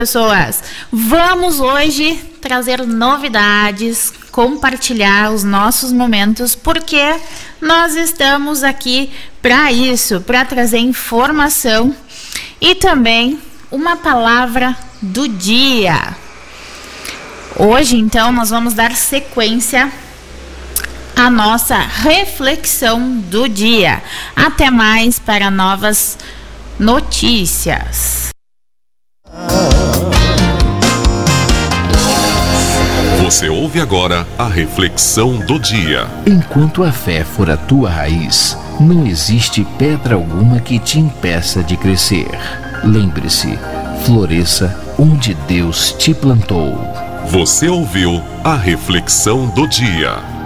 Pessoas, vamos hoje trazer novidades, compartilhar os nossos momentos, porque nós estamos aqui para isso, para trazer informação e também uma palavra do dia. Hoje, então, nós vamos dar sequência à nossa reflexão do dia. Até mais para novas notícias. Você ouve agora a reflexão do dia. Enquanto a fé for a tua raiz, não existe pedra alguma que te impeça de crescer. Lembre-se, floresça onde Deus te plantou. Você ouviu a reflexão do dia.